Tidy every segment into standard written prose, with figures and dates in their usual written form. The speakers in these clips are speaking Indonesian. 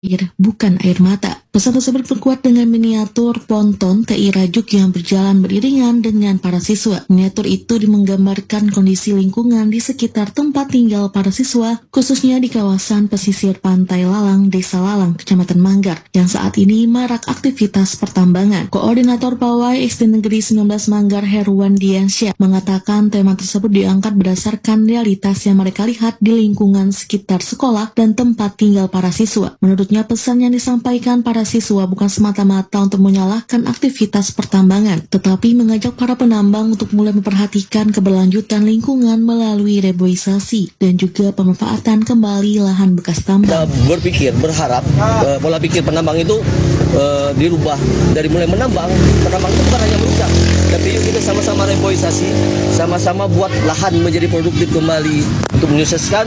air, bukan air mata. Pesan tersebut berkuat dengan miniatur ponton TI Rajuk yang berjalan beriringan dengan para siswa. Miniatur itu menggambarkan kondisi lingkungan di sekitar tempat tinggal para siswa, khususnya di kawasan pesisir Pantai Lalang, Desa Lalang, Kecamatan Manggar, yang saat ini marak aktivitas pertambangan. Koordinator Pawai SD Negeri 19 Manggar, Herwan Diansyah, mengatakan tema tersebut diangkat berdasarkan realitas yang mereka lihat di lingkungan sekitar sekolah dan tempat tinggal para siswa. Menurutnya, pesan yang disampaikan para siswa bukan semata-mata untuk menyalahkan aktivitas pertambangan, tetapi mengajak para penambang untuk mulai memperhatikan keberlanjutan lingkungan melalui reboisasi dan juga pemanfaatan kembali lahan bekas tambang. Kita berharap pola pikir penambang itu dirubah dari mulai menambang. Penambang itu bukan hanya merusak, tapi yuk kita sama-sama reboisasi, sama-sama buat lahan menjadi produktif kembali untuk menyukseskan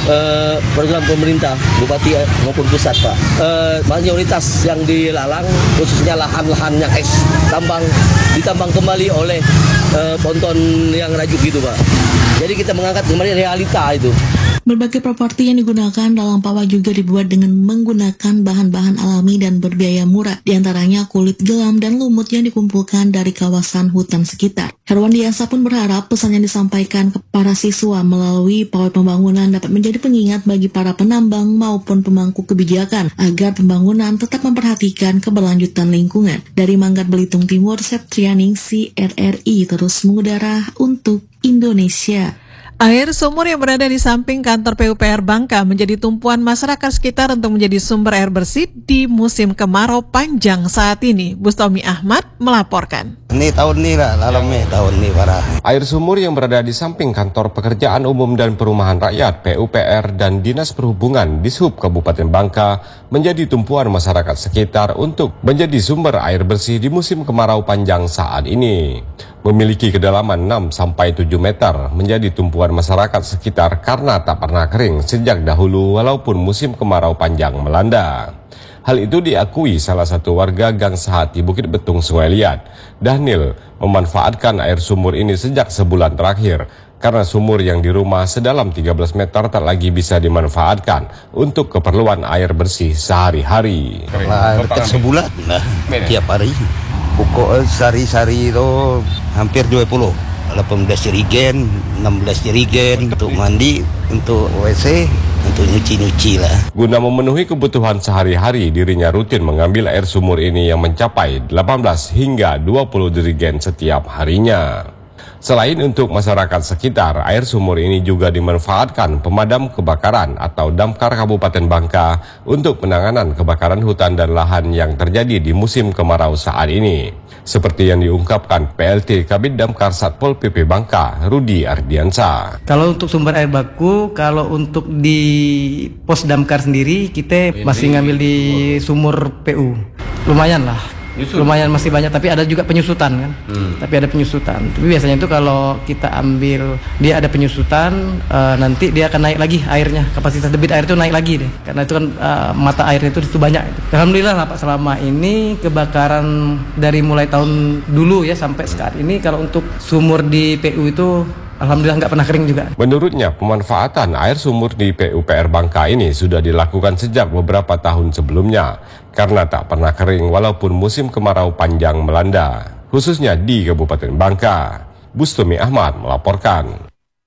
program pemerintah Bupati maupun pusat, Pak. Mayoritas yang di Lalang, khususnya lahan-lahan yang tambang, ditambang kembali oleh ponton yang Rajuk gitu, Pak. Jadi kita mengangkat kembali realita itu. Berbagai properti yang digunakan dalam pawai juga dibuat dengan menggunakan bahan-bahan alami dan berbiaya murah, diantaranya kulit gelam dan lumut yang dikumpulkan dari kawasan hutan sekitar. Herwan Diansyah pun berharap pesan yang disampaikan ke para siswa melalui pawai pembangunan dapat menjadi pengingat bagi para penambang maupun pemangku kebijakan agar pembangunan tetap memperhatikan keberlanjutan lingkungan. Dari Manggar Belitung Timur, Septrianingsih, RRI terus mengudara untuk Indonesia. Air sumur yang berada di samping kantor PUPR Bangka menjadi tumpuan masyarakat sekitar untuk menjadi sumber air bersih di musim kemarau panjang saat ini. Bustomi Ahmad melaporkan. Ini tahun ini lah, lalamnya tahun ini parah. Air sumur yang berada di samping kantor Pekerjaan Umum dan Perumahan Rakyat PUPR dan Dinas Perhubungan Dishub Kabupaten Bangka menjadi tumpuan masyarakat sekitar untuk menjadi sumber air bersih di musim kemarau panjang saat ini. Memiliki kedalaman 6-7 meter, menjadi tumpuan masyarakat sekitar karena tak pernah kering sejak dahulu walaupun musim kemarau panjang melanda. Hal itu diakui salah satu warga Gang Sehati Bukit Betung Sungai Liat. Daniel memanfaatkan air sumur ini sejak sebulan terakhir karena sumur yang di rumah sedalam 13 meter tak lagi bisa dimanfaatkan untuk keperluan air bersih sehari-hari. Dekat sebulan lah, tiap hari. Pokok sehari-hari itu hampir 20. 18 jerigen, 16 jerigen untuk mandi, untuk WC, untuk nyuci-nyuci lah. Guna memenuhi kebutuhan sehari-hari, dirinya rutin mengambil air sumur ini yang mencapai 18 hingga 20 jerigen setiap harinya. Selain untuk masyarakat sekitar, air sumur ini juga dimanfaatkan pemadam kebakaran atau Damkar Kabupaten Bangka untuk penanganan kebakaran hutan dan lahan yang terjadi di musim kemarau saat ini. Seperti yang diungkapkan PLT Kabid Damkar Satpol PP Bangka, Rudi Ardiansyah. Kalau untuk sumber air baku, kalau untuk di pos Damkar sendiri, kita masih ngambil di sumur PU. Lumayan lah. Lumayan masih banyak, tapi ada juga penyusutan kan. Tapi ada penyusutan. Tapi biasanya itu kalau kita ambil, dia ada penyusutan, nanti dia akan naik lagi airnya. Kapasitas debit air itu naik lagi deh. Karena itu kan mata airnya itu banyak. Alhamdulillah lah Pak, selama ini kebakaran dari mulai tahun dulu ya sampai sekarang ini, kalau untuk sumur di PU itu alhamdulillah nggak pernah kering juga. Menurutnya, pemanfaatan air sumur di PUPR Bangka ini sudah dilakukan sejak beberapa tahun sebelumnya karena tak pernah kering walaupun musim kemarau panjang melanda, khususnya di Kabupaten Bangka. Bustomi Ahmad melaporkan.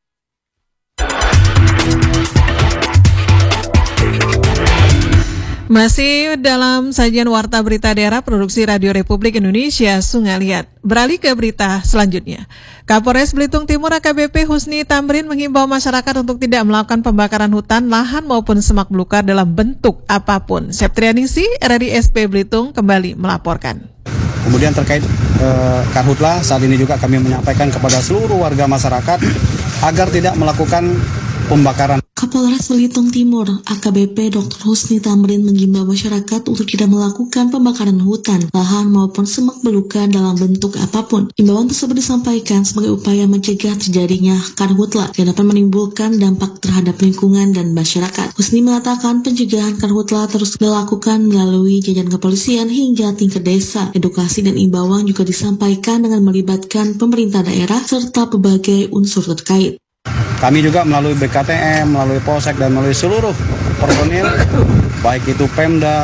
Masih dalam sajian Warta Berita Daerah Produksi Radio Republik Indonesia Sungai Liat. Beralih ke berita selanjutnya. Kapolres Belitung Timur AKBP Husni Tamrin menghimbau masyarakat untuk tidak melakukan pembakaran hutan, lahan maupun semak belukar dalam bentuk apapun. Septrianingsih, RRI SP Belitung kembali melaporkan. Kemudian terkait Karhutla, saat ini juga kami menyampaikan kepada seluruh warga masyarakat agar tidak melakukan pembakaran. Kapolres Belitung Timur AKBP Dr. Husni Tamrin menghimbau masyarakat untuk tidak melakukan pembakaran hutan, lahan maupun semak belukar dalam bentuk apapun. Himbauan tersebut disampaikan sebagai upaya mencegah terjadinya karhutla yang dapat menimbulkan dampak terhadap lingkungan dan masyarakat. Husni mengatakan pencegahan karhutla terus dilakukan melalui jajaran kepolisian hingga tingkat desa. Edukasi dan himbauan juga disampaikan dengan melibatkan pemerintah daerah serta berbagai unsur terkait. Kami juga melalui BKTM, melalui Polsek, dan melalui seluruh personil, baik itu Pemda,